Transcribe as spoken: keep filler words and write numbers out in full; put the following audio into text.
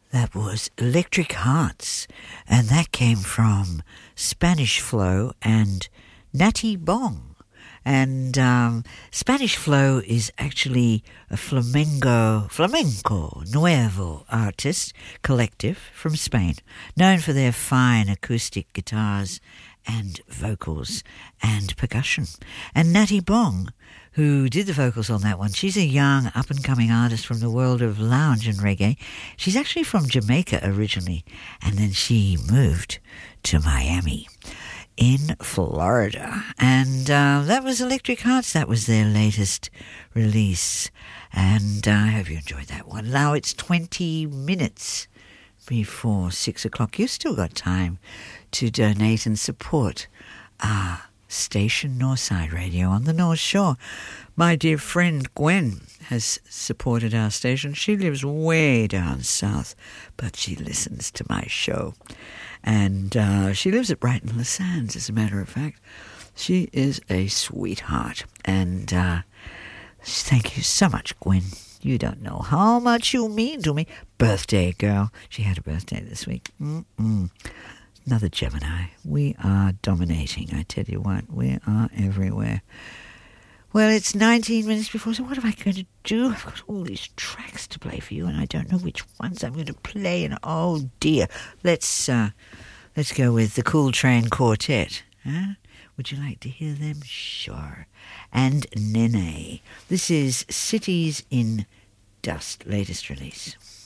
That was Electric Hearts, and that came from Spanish Flow and Natty Bong. And um, Spanish Flow is actually a flamenco, flamenco nuevo artist collective from Spain, known for their fine acoustic guitars and vocals and percussion. And Natty Bong, who did the vocals on that one, she's a young up-and-coming artist from the world of lounge and reggae. She's actually from Jamaica originally, and then she moved to Miami in Florida. And uh, that was Electric Hearts. That was their latest release. And uh, I hope you enjoyed that one. Now it's twenty minutes before six o'clock. You've still got time to donate and support our station, Northside Radio on the North Shore. My dear friend Gwen has supported our station. She lives way down south, but she listens to my show. And uh, she lives at Brighton Les Sands, as a matter of fact. She is a sweetheart. And uh, thank you so much, Gwen. You don't know how much you mean to me. Birthday girl. She had a birthday this week. Mm-mm. Another Gemini. We are dominating, I tell you what. We are everywhere. Well, it's nineteen minutes before, so what am I going to do? I've got all these tracks to play for you, and I don't know which ones I'm going to play, and oh dear. Let's, uh, let's go with the Cool Train Quartet. Huh? Would you like to hear them? Sure. And Nene. This is Cities in Dust, latest release.